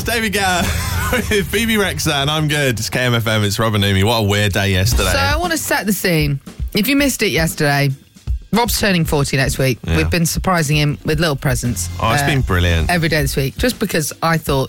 It's David Guetta with Phoebe Rexha, and I'm good. It's KMFM, it's Rob and Amy. What a weird day yesterday. So I want to set the scene. If you missed it yesterday, Rob's turning 40 next week. Yeah. We've been surprising him with little presents. Oh, it's been brilliant. Every day this week. Just because I thought,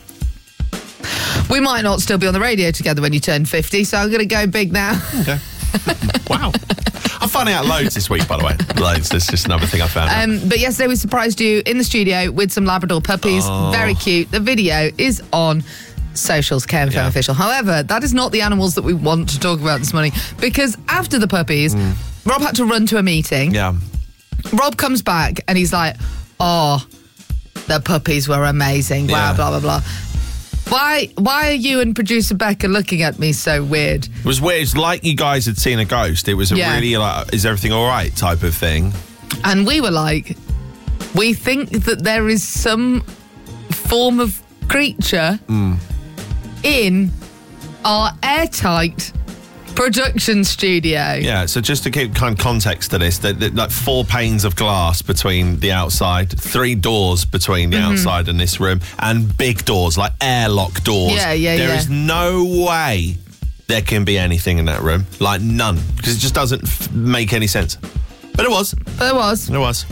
we might not still be on the radio together when you turn 50, so I'm going to go big now. Okay. Wow. I'm finding out loads this week, by the way. Loads. That's just another thing I found out. But yesterday we surprised you in the studio with some Labrador puppies. Oh. Very cute. The video is on socials, KMFM official. However, that is not the animals that we want to talk about this morning, because after the puppies, Rob had to run to a meeting. Yeah. Rob comes back and he's like, oh, the puppies were amazing. Wow, Yeah. blah, blah, blah. Why are you and producer Becca looking at me so weird? It was weird. It's like you guys had seen a ghost. It was a really like, is everything all right type of thing. And we were like, we think that there is some form of creature in our airtight production studio. Yeah, so just to give kind of context to this, like 4 panes of glass between the outside, 3 doors between the outside and this room, and big doors, like airlock doors. There is no way there can be anything in that room. Like none. Because it just doesn't make any sense. But it was. But it was. It was.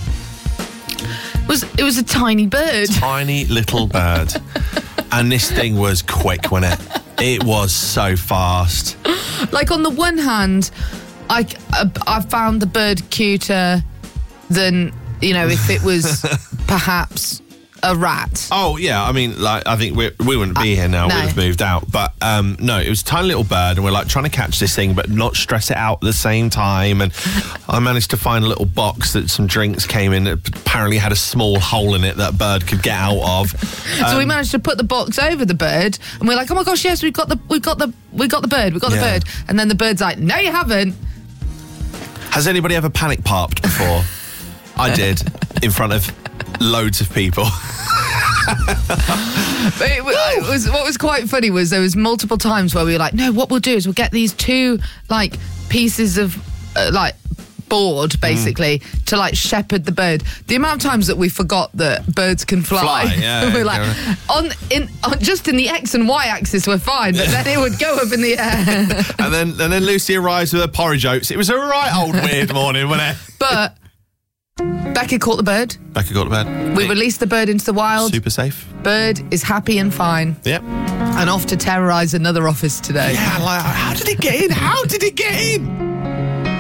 It was a tiny bird. Tiny little bird. And this thing was quick, wasn't it? It was so fast. Like, on the one hand, I found the bird cuter than, if it was perhaps a rat. Oh, yeah. I mean, like, I think we wouldn't be here now. No. We'd have moved out. But, no, it was a tiny little bird, and we're, like, trying to catch this thing, but not stress it out at the same time. And I managed to find a little box that some drinks came in that apparently had a small hole in it that a bird could get out of. So we managed to put the box over the bird, and we're like, oh my gosh, yes, we got the bird. And then the bird's like, no, you haven't. Has anybody ever panic parked before? I did, in front of loads of people. But what was quite funny was there was multiple times where we were like, no, what we'll do is we'll get these 2 like pieces of board basically to like shepherd the bird. The amount of times that we forgot that birds can fly. Yeah. We're like, on just in the X and Y axis we're fine, but then it would go up in the air. and then Lucy arrives with her porridge oats. It was a right old weird morning, wasn't it? But Becca caught the bird. Becca got to bed. We released the bird into the wild. Super safe. Bird is happy and fine. Yep. And off to terrorise another office today. Yeah, like, how did it get in? How did it get in?